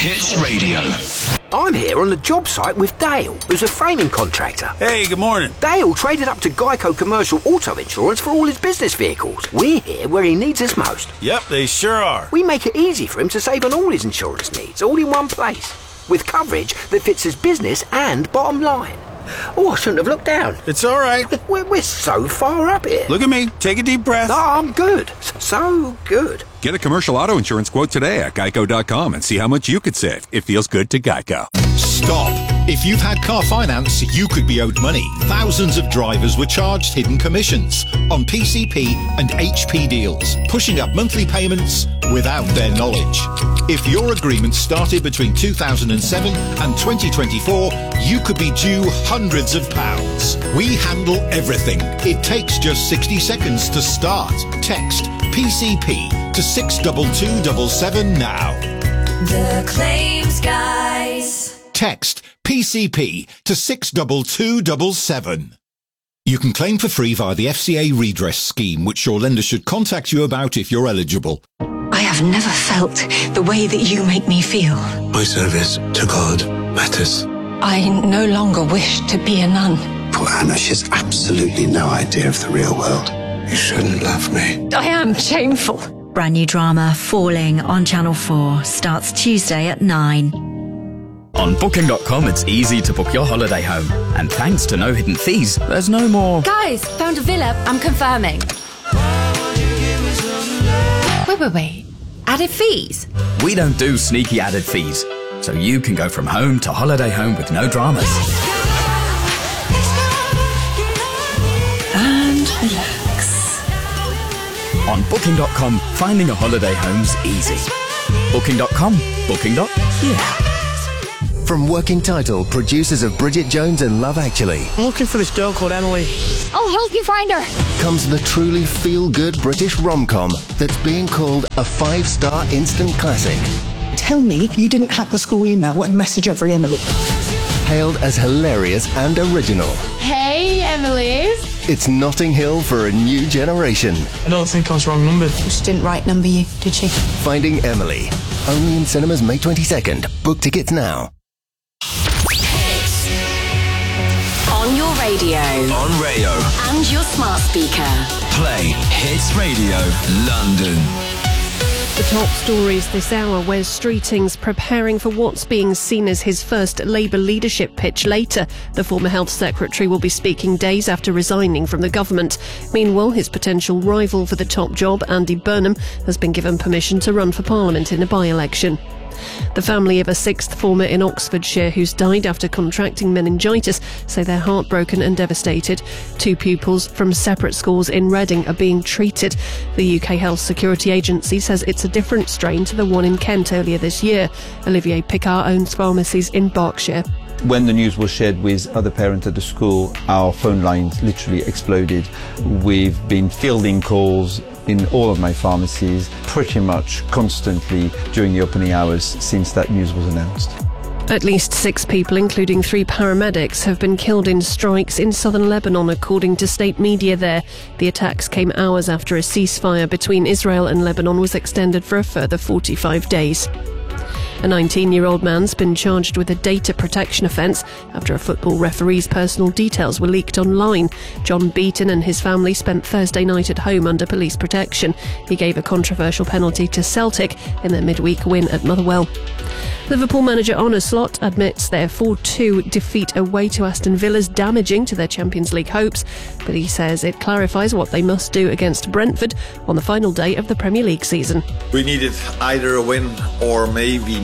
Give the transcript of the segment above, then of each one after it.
Hits Radio. I'm here on the job site with Dale, who's a framing contractor. Hey, good morning. Dale traded up to Geico Commercial Auto Insurance for all his business vehicles. We're here where he needs us most. Yep, they sure are. We make it easy for him to save on all his insurance needs, all in one place, with coverage that fits his business and bottom line. Oh, I shouldn't have looked down. It's all right. We're so far up here. Look at me. Take a deep breath. No, I'm good. So good. Get a commercial auto insurance quote today at geico.com and see how much you could save. It feels good to Geico. Stop. If you've had car finance, you could be owed money. Thousands of drivers were charged hidden commissions on PCP and HP deals, pushing up monthly payments without their knowledge. If your agreement started between 2007 and 2024, you could be due hundreds of pounds. We handle everything. It takes just 60 seconds to start. Text PCP to 62277 now. The Claims Guys. Text PCP to 62277. You can claim for free via the FCA redress scheme, which your lender should contact you about if you're eligible. I have never felt the way that you make me feel. My service to God matters. I no longer wish to be a nun. Poor Anna, she has absolutely no idea of the real world. You shouldn't love me. I am shameful. Brand new drama, Falling, on Channel 4, starts Tuesday at 9. On Booking.com, it's easy to book your holiday home. And thanks to no hidden fees, there's no more... Guys, found a villa. I'm confirming. Wait. Added fees? We don't do sneaky added fees. So you can go from home to holiday home with no dramas. And relax. On Booking.com, finding a holiday home's easy. Booking.com. Booking.yeah. From Working Title, producers of Bridget Jones and Love Actually. I'm looking for this girl called Emily. I'll help you find her. Comes the truly feel-good British rom-com that's being called a 5-star instant classic. Tell me you didn't hack the school email and message every Emily. Hailed as hilarious and original. Hey, Emily's. It's Notting Hill for a new generation. I don't think I was wrong numbered. She didn't right number you, did she? Finding Emily. Only in cinemas May 22nd. Book tickets now. On your radio. On Rayo. And your smart speaker. Play Hits Radio London. The top stories this hour: Wes Streeting's preparing for what's being seen as his first Labour leadership pitch later. The former Health Secretary will be speaking days after resigning from the government. Meanwhile, his potential rival for the top job, Andy Burnham, has been given permission to run for Parliament in a by-election. The family of a sixth former in Oxfordshire who's died after contracting meningitis say they're heartbroken and devastated. 2 pupils from separate schools in Reading are being treated. The UK Health Security Agency says it's a different strain to the one in Kent earlier this year. Olivier Picard owns pharmacies in Berkshire. When the news was shared with other parents at the school, our phone lines literally exploded. We've been fielding calls in all of my pharmacies pretty much constantly during the opening hours since that news was announced. At least 6 people, including 3 paramedics, have been killed in strikes in southern Lebanon, according to state media there. The attacks came hours after a ceasefire between Israel and Lebanon was extended for a further 45 days. A 19-year-old man's been charged with a data protection offence after a football referee's personal details were leaked online. John Beaton and his family spent Thursday night at home under police protection. He gave a controversial penalty to Celtic in their midweek win at Motherwell. Liverpool manager Arne Slot admits their 4-2 defeat away to Aston Villa's damaging to their Champions League hopes, but he says it clarifies what they must do against Brentford on the final day of the Premier League season. We needed either a win or maybe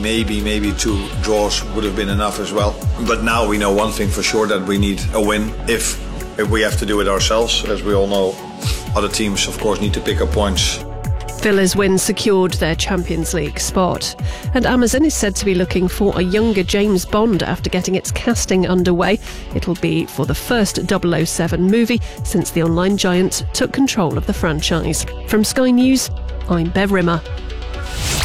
2 draws would have been enough as well. But now we know one thing for sure, that we need a win if we have to do it ourselves. As we all know, other teams of course need to pick up points. Villa's win secured their Champions League spot. And Amazon is said to be looking for a younger James Bond after getting its casting underway. It'll be for the first 007 movie since the online giant took control of the franchise. From Sky News, I'm Bev Rimmer.